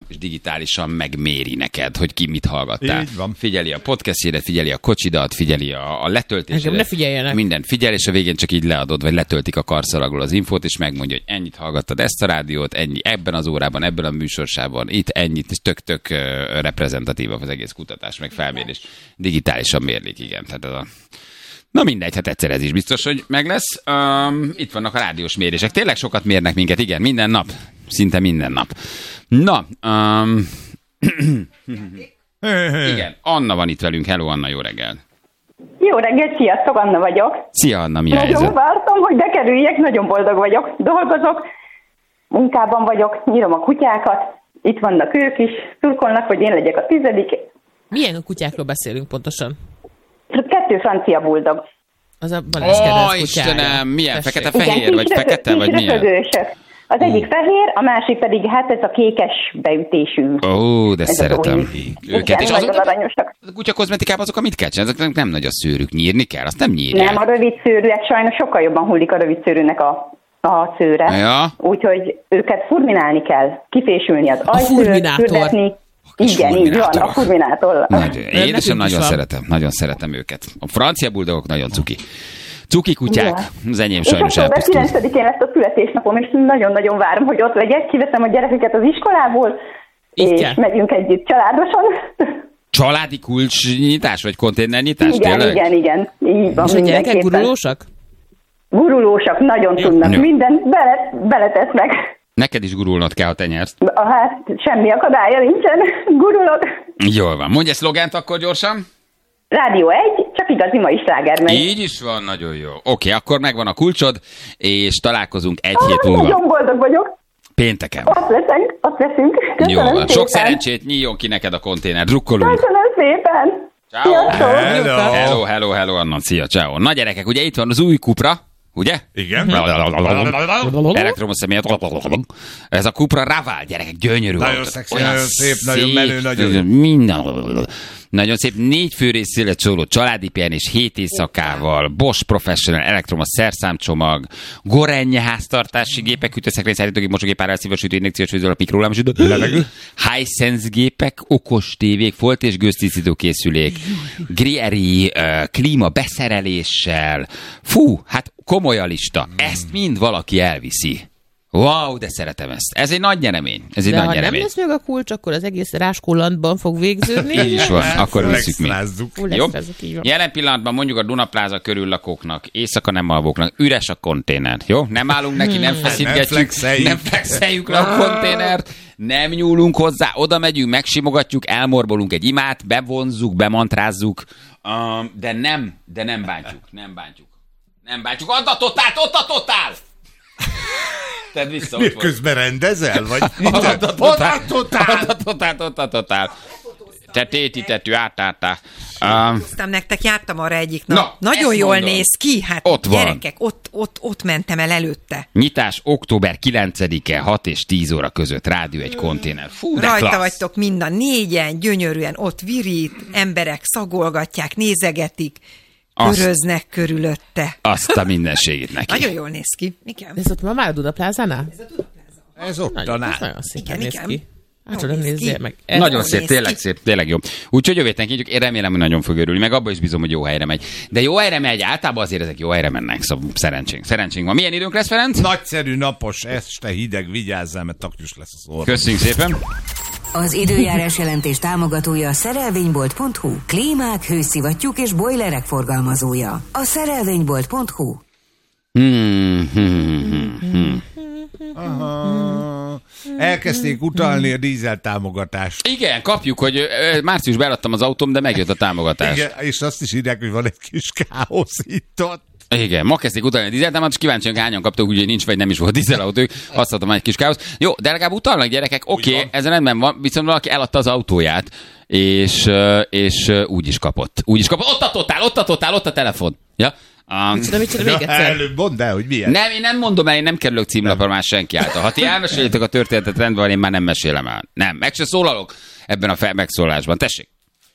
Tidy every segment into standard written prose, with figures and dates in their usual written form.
és digitálisan megméri neked, hogy ki mit hallgattál. Így van. Figyeli a podcastjédet, figyeli a kocsidat, figyeli a letöltésedet. Engem ne figyeljenek. Minden figyel, és a végén csak így leadod, vagy letöltik a karszalagról az infót, és megmondja, hogy ennyit hallgattad ezt a rádiót, ennyi ebben az órában, ebben a műsorsában, itt ennyit, és tök reprezentatív az egész kutatás, meg felmérés. Digitálisan mérlik, igen. Tehát ez a... Na mindegy, hát egyszer ez is biztos, hogy meg lesz. Itt vannak a rádiós mérések. Tényleg sokat mérnek minket, igen, minden nap. Szinte minden nap. Na, igen, Anna van itt velünk. Hello, Anna, jó reggel. Jó reggelt, sziasztok, Anna vagyok. Szia, Anna, mi a Nagyon helyzet? vártam, hogy bekerüljek, nagyon boldog vagyok. Dolgozok, munkában vagyok, nyírom a kutyákat, itt vannak ők is, szurkolnak, hogy én legyek a 10. Milyen kutyákról beszélünk pontosan? 2 francia buldog. Az a Balázs kedvenc kutyája. Istenem, milyen? Tessék. Fekete-fehér, vagy fekete, vagy milyen? Röpögősök. Az egyik fehér, a másik pedig hát ez a kékes beütésű. Ó, de Ez szeretem az őket. És nagyon azok aranyosak. a kutya kozmetikában azok, mit kell csinálni? Ezek nem nagy a szőrük, nyírni kell, azt nem nyírják. Nem, a rövid szőrűek sajnos sokkal jobban hullik a rövid szőrűnek a szőre. Ja. Úgyhogy őket furminálni kell, kifésülni az ajszőrt, furminátor. fürdetni. Igen, így van, a furminátor. Édesem, nagyon szeretem őket. A francia buldogok nagyon cuki. Cuki kutyák. Ja. Az enyém És sajnos október elpusztult. 9-én lesz a születésnapom, és nagyon-nagyon várom, hogy ott legyek. Kiveszem a gyerekeket az iskolából, Így és kell. megyünk együtt családosan. Családi kulcsnyitás, vagy konténernyitás? Igen, tényleg? igen. Így van, És a gyerekek mindenképpen. gurulósak? Gurulósak, nagyon tudnak. Jó. Mindent beletesznek. Neked is gurulnod kell, ha te nyersz. Hát semmi akadálya nincsen. Gurulok. Jól van. Mondj egy szlogent akkor gyorsan. Rádió 1, csak igazi ma is sláger megy. Így is van, nagyon jó. Oké, akkor megvan a kulcsod, és találkozunk egy hét múlva. Nagyon boldog vagyok. Pénteken. Ott leszünk. Jó Köszönöm van. szépen. Sok szerencsét, nyíljon ki neked a konténer. Drukkolunk. Köszönöm szépen. Ciao. Sziasztok. Hello, Anna. Szia, ciao. Na gyerekek, ugye itt van az új Cupra, ugye? Igen. Elektromos személyet. Ez a Cupra Raval, gyerekek, gyönyörű. Nagyon autó. szexi, Olyan nagyon szép, nagyon menő, nagyon- Minden. Nagyon szép, 4 főrészszélet szóló családi pihenés 7 éjszakával, Bosch Professional elektromos szerszámcsomag, Gorenje háztartási gépek, hűtőszekrény, szállítógép, mosógép, árálszívas sütő, injekciós főzőlap, mikrohullámosütő, levegő, Hisense gépek, okos tévék, folt és gőztisztító készülék, Grieri klíma beszereléssel. Fú, hát komoly a lista. Ezt mind valaki elviszi. Wow, de szeretem ezt. Ez egy nagy nyeremény. Ez egy De nagy ha nem nyeremény. lesz meg a kulcs, akkor az egész ráskollandban fog végződni. Így is van, akkor visszük mi. Flexrázzuk. Jó? Így van. Jelen pillanatban mondjuk a Dunapláza körül lakóknak, éjszaka nem alvóknak, üres a konténer, jó? Nem állunk neki, nem feszítgetjük, nem flexeljük le a konténert, nem nyúlunk hozzá, oda megyünk, megsimogatjuk, elmorbolunk egy imát, bevonzzuk, bemantrázzuk, de nem bántjuk. Nem bántjuk. Ott a totál! Tedd vissza, ott Mi volt. közben rendezel? Vagy Ott a totál. Te téti tetű, átártá. Aztán nektek jártam arra egyik nap. Na, Nagyon ezt jól mondom. néz ki, hát Ott van. gyerekek, ott mentem el előtte. Nyitás október 9-e 6 és 10 óra között rádió egy konténer. Fú, de Rajta klassz. vagytok mind a 4-en, gyönyörűen, ott virít, emberek szagolgatják, nézegetik, köröznek körülötte. Azt a mindenségét neki. Nagyon jól néz ki. Igen. Ez ott ma már a Dunaplázánál? ez ott Nagyon, tanár. ez nagyon szépen Igen, néz igen. ki. Hát, Jól nem néz nézzél ki. meg. Nagyon jól szép, néz tényleg ki. szép, tényleg jó. Úgyhogy jövő héten kínjuk, én remélem, hogy nagyon fog örülni, meg abban is bízom, hogy jó helyre megy. De jó helyre megy, általában azért ezek jó helyre mennek, szóval szerencsénk van. Milyen időnk lesz, Ferenc? Nagyszerű, napos, este hideg, vigyázzál, mert taknyos lesz az orr. Köszönjük szépen. Az időjárás jelentés támogatója a szerelvénybolt.hu. Klímák, hőszivattyúk és bojlerek forgalmazója. A szerelvénybolt.hu. Elkezdték utalni a dízel támogatást. Igen, kapjuk, hogy márciusban eladtam az autóm, de megjött a támogatás. Igen, és azt is írják, hogy van egy kis káosz itt ott. Igen, ma kezdték utalni a dízeltámat, és kíváncsiak, hányan kaptak, úgyhogy nincs, vagy nem is volt dízelautó, azt adtam egy kis káosz. Jó, de legalább utalnak gyerekek, oké, ez rendben van, viszont valaki eladta az autóját, és úgy is kapott. Ott a totál, ott a telefon. Ja? Micsoda, még egyszer. Előbb mondd el, hogy milyen. Nem, én nem mondom el, én nem kerülök címlapra már senki által. Ha ti elmesélitek a történetet, rendben van, én már nem mesélem el. Nem, meg se szólalok ebben a megszólásban. Tessék.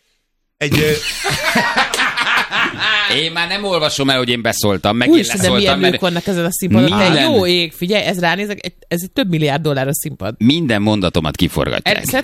Én már nem olvasom el, hogy én beszóltam, meg én Úristen, de milyen leszóltam. nők vannak ezen a színpadon. Te Minden- jó ég, figyelj, ez ránézek, ez egy több milliárd dolláros színpad. Minden mondatomat kiforgatják.